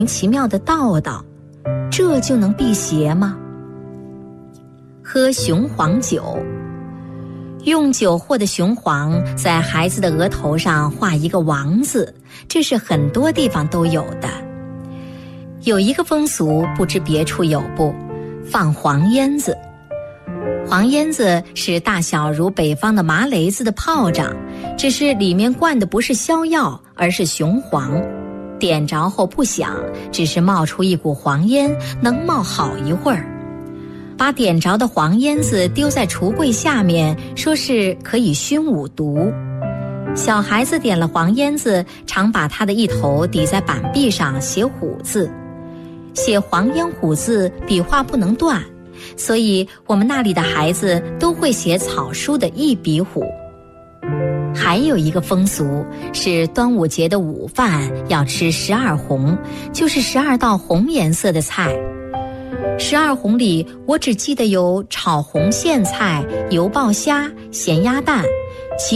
其妙的道道，这就能辟邪吗？喝雄黄酒，用酒或的雄黄在孩子的额头上画一个王字，这是很多地方都有的。有一个风俗，不知别处有不，放黄烟子。黄烟子是大小如北方的麻雷子的炮仗，只是里面灌的不是硝药，而是雄黄。点着后不响，只是冒出一股黄烟，能冒好一会儿。把点着的黄烟子丢在橱柜下面，说是可以熏五毒。小孩子点了黄烟子，常把他的一头抵在板壁上写虎字。写黄烟虎字笔画不能断，所以我们那里的孩子都会写草书的一笔虎。还有一个风俗是端午节的午饭要吃12红，就是12道红颜色的菜。12红里我只记得有炒红苋菜、油爆虾、咸鸭蛋，